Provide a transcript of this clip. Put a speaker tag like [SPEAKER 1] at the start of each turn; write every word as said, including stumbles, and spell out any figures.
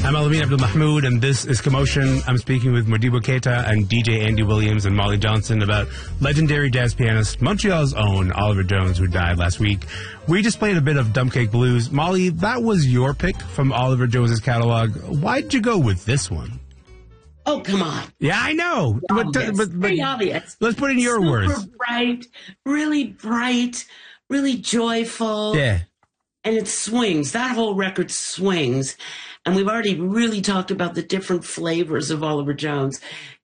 [SPEAKER 1] I'm Alameen Abdul Mahmoud, and this is Commotion. I'm speaking with Modibo Keita and D J Andy Williams and Molly Johnson about legendary jazz pianist, Montreal's own Oliver Jones, who died last week. We just played a bit of Dumb Cake Blues. Molly, that was your pick from Oliver Jones's catalog. Why'd you go with this one?
[SPEAKER 2] Oh, come on.
[SPEAKER 1] Yeah, I know. But,
[SPEAKER 2] Obvious.
[SPEAKER 1] but, but,
[SPEAKER 2] Very obvious.
[SPEAKER 1] Let's put it in your
[SPEAKER 2] Super
[SPEAKER 1] words.
[SPEAKER 2] Super bright, really bright, really joyful.
[SPEAKER 1] Yeah.
[SPEAKER 2] And it swings. That whole record swings. And we've already really talked about the different flavors of Oliver Jones.